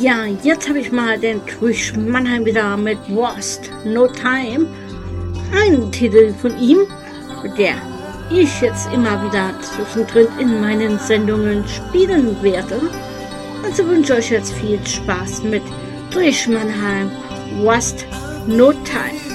Ja, jetzt habe ich mal den Trish Mannheim wieder mit Lost No Time. Einen Titel von ihm, der ich jetzt immer wieder zwischendrin in meinen Sendungen spielen werde. Und so wünsche ich euch jetzt viel Spaß mit Trish Mannheim, Lost No Time.